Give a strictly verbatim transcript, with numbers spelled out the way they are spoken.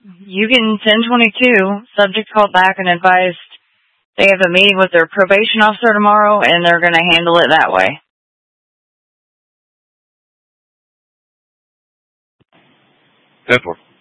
You can ten twenty-two, subject called back and advised they have a meeting with their probation officer tomorrow, and they're going to handle it that way. ten four.